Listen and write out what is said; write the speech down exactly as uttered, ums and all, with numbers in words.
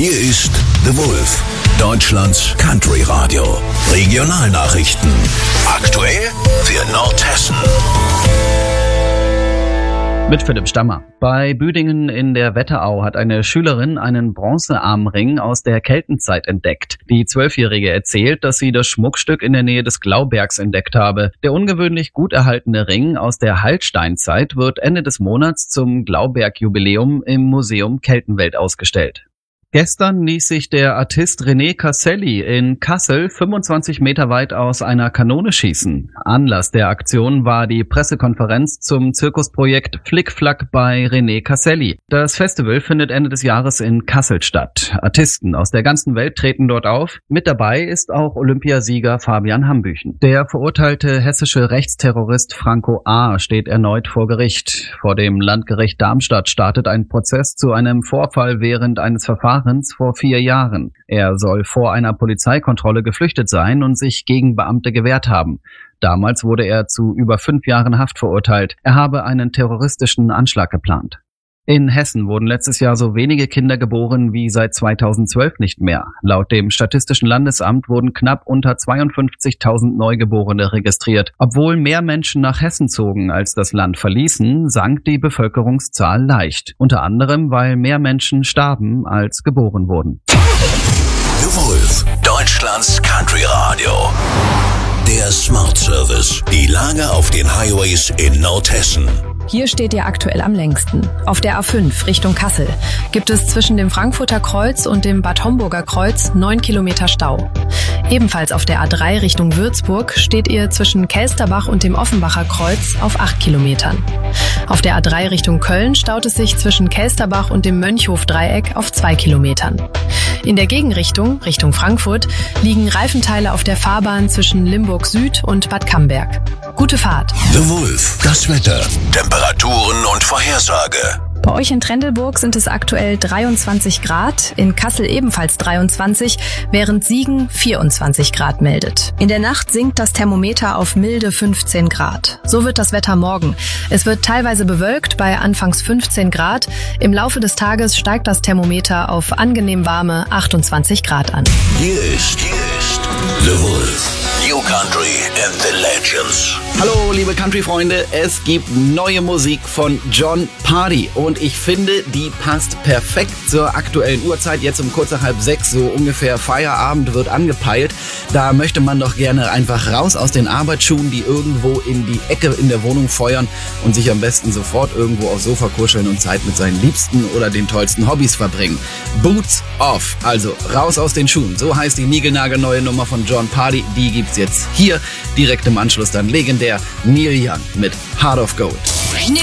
Hier ist The Wolf, Deutschlands Country Radio. Regionalnachrichten. Aktuell für Nordhessen. Mit Philipp Stammer. Bei Büdingen in der Wetterau hat eine Schülerin einen Bronzearmring aus der Keltenzeit entdeckt. Die Zwölfjährige erzählt, dass sie das Schmuckstück in der Nähe des Glaubergs entdeckt habe. Der ungewöhnlich gut erhaltene Ring aus der Hallsteinzeit wird Ende des Monats zum Glauberg-Jubiläum im Museum Keltenwelt ausgestellt. Gestern ließ sich der Artist René Casselli in Kassel fünfundzwanzig Meter weit aus einer Kanone schießen. Anlass der Aktion war die Pressekonferenz zum Zirkusprojekt Flick-Flack bei René Casselli. Das Festival findet Ende des Jahres in Kassel statt. Artisten aus der ganzen Welt treten dort auf. Mit dabei ist auch Olympiasieger Fabian Hambüchen. Der verurteilte hessische Rechtsterrorist Franco A. steht erneut vor Gericht. Vor dem Landgericht Darmstadt startet ein Prozess zu einem Vorfall während eines Verfahrens vor vier Jahren. Er soll vor einer Polizeikontrolle geflüchtet sein und sich gegen Beamte gewehrt haben. Damals wurde er zu über fünf Jahren Haft verurteilt. Er habe einen terroristischen Anschlag geplant. In Hessen wurden letztes Jahr so wenige Kinder geboren wie seit zweitausendzwölf nicht mehr. Laut dem Statistischen Landesamt wurden knapp unter zweiundfünfzigtausend Neugeborene registriert. Obwohl mehr Menschen nach Hessen zogen, als das Land verließen, sank die Bevölkerungszahl leicht. Unter anderem, weil mehr Menschen starben, als geboren wurden. The Wolf, Deutschlands Country Radio. Der Smart Service. Die Lage auf den Highways in Nordhessen. Hier steht ihr aktuell am längsten. Auf der A fünf Richtung Kassel gibt es zwischen dem Frankfurter Kreuz und dem Bad Homburger Kreuz neun Kilometer Stau. Ebenfalls auf der A drei Richtung Würzburg steht ihr zwischen Kelsterbach und dem Offenbacher Kreuz auf acht Kilometern. Auf der A drei Richtung Köln staut es sich zwischen Kelsterbach und dem Mönchhof-Dreieck auf zwei Kilometern. In der Gegenrichtung, Richtung Frankfurt, liegen Reifenteile auf der Fahrbahn zwischen Limburg Süd und Bad Camberg. Gute Fahrt. The Wolf, das Wetter, Temperaturen und Vorhersage. Bei euch in Trendelburg sind es aktuell dreiundzwanzig Grad, in Kassel ebenfalls dreiundzwanzig, während Siegen vierundzwanzig Grad meldet. In der Nacht sinkt das Thermometer auf milde fünfzehn Grad. So wird das Wetter morgen. Es wird teilweise bewölkt bei anfangs fünfzehn Grad. Im Laufe des Tages steigt das Thermometer auf angenehm warme achtundzwanzig Grad an. Hier ist, hier ist The Wolf. New Country and the Legends. Hallo liebe Country-Freunde, es gibt neue Musik von Jon Pardi und ich finde, die passt perfekt zur aktuellen Uhrzeit. Jetzt um kurz nach halb sechs, so ungefähr Feierabend wird angepeilt. Da möchte man doch gerne einfach raus aus den Arbeitsschuhen, die irgendwo in die Ecke in der Wohnung feuern und sich am besten sofort irgendwo aufs Sofa kuscheln und Zeit mit seinen Liebsten oder den tollsten Hobbys verbringen. Boots off, also raus aus den Schuhen. So heißt die niegelnagelneue Nummer von Jon Pardi. Die gibt's jetzt hier direkt im Anschluss dann legendär Neil Young mit Heart of Gold.